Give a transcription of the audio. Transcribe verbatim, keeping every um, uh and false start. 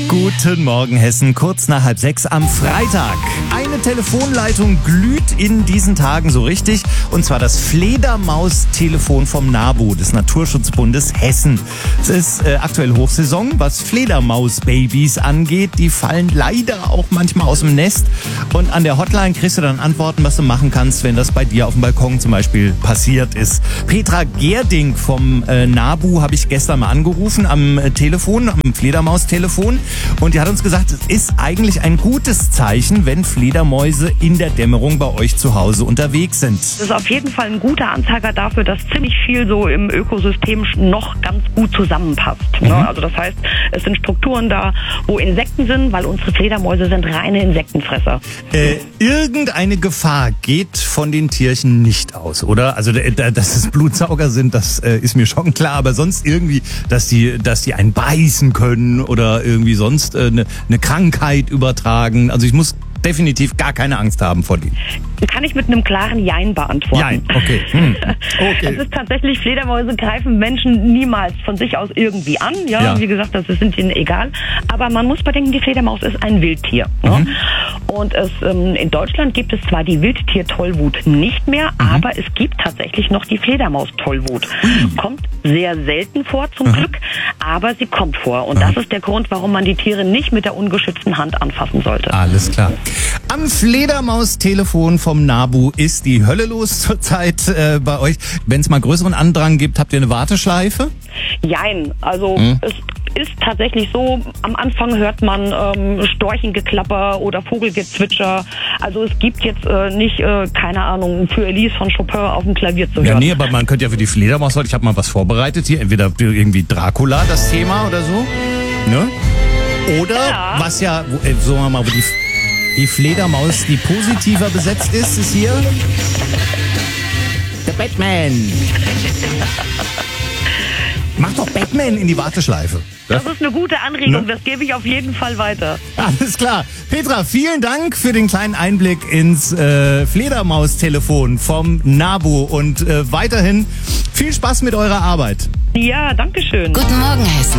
Guten Morgen, Hessen. Kurz nach halb sechs am Freitag. Eine Telefonleitung glüht in diesen Tagen so richtig. Und zwar das Fledermaus-Telefon vom NABU, des Naturschutzbundes Hessen. Es ist äh, aktuell Hochsaison, was Fledermaus-Babys angeht. Die fallen leider auch manchmal aus dem Nest. Und an der Hotline kriegst du dann Antworten, was du machen kannst, wenn das bei dir auf dem Balkon zum Beispiel passiert ist. Petra Gerding vom äh, NABU habe ich gestern mal angerufen am äh, Telefon, am Fledermaus-Telefon. Und die hat uns gesagt, es ist eigentlich ein gutes Zeichen, wenn Fledermäuse in der Dämmerung bei euch zu Hause unterwegs sind. Das ist auf jeden Fall ein guter Anzeiger dafür, dass ziemlich viel so im Ökosystem noch ganz gut zusammenpasst. Mhm. Ne? Also das heißt, es sind Strukturen da, wo Insekten sind, weil unsere Fledermäuse sind reine Insektenfresser. Äh, irgendeine Gefahr geht von den Tierchen nicht aus, oder? Also dass es Blutsauger sind, das äh, ist mir schon klar, aber sonst irgendwie, dass die, dass die einen beißen können oder irgendwie sonst eine, eine Krankheit übertragen. Also ich muss definitiv gar keine Angst haben vor denen. Kann ich mit einem klaren Jein beantworten. Jein, okay. Hm. Okay. Es ist tatsächlich, Fledermäuse greifen Menschen niemals von sich aus irgendwie an. Ja, Ja. Wie gesagt, das ist ihnen egal. Aber man muss bedenken, die Fledermaus ist ein Wildtier. Mhm. Ne? Und es, ähm, in Deutschland gibt es zwar die Wildtier-Tollwut nicht mehr, Mhm. aber es gibt tatsächlich noch die Fledermaus-Tollwut. Mhm. Kommt sehr selten vor, zum Mhm. Glück, aber sie kommt vor. Und Mhm. das ist der Grund, warum man die Tiere nicht mit der ungeschützten Hand anfassen sollte. Alles klar. Am Fledermaus-Telefon vom NABU ist die Hölle los zurzeit äh, bei euch. Wenn es mal größeren Andrang gibt, habt ihr eine Warteschleife? Jein, also Hm. es ist tatsächlich so, am Anfang hört man ähm, Storchengeklapper oder Vogelgezwitscher. Also es gibt jetzt äh, nicht, äh, keine Ahnung, für Elise von Chopin auf dem Klavier zu hören. Ja, nee, aber man könnte ja für die Fledermaus heute, ich habe mal was vorbereitet hier, entweder irgendwie Dracula, das Thema oder so, ne? Oder, Ja. was ja, wo, äh, sagen wir mal, wo die, die Fledermaus, die positiver besetzt ist, ist hier der Batman. Mach doch Batman in die Warteschleife. Das ist eine gute Anregung, Ne? das gebe ich auf jeden Fall weiter. Alles klar. Petra, vielen Dank für den kleinen Einblick ins äh, Fledermaus-Telefon vom NABU und äh, weiterhin viel Spaß mit eurer Arbeit. Ja, danke schön. Guten Morgen, Hessen.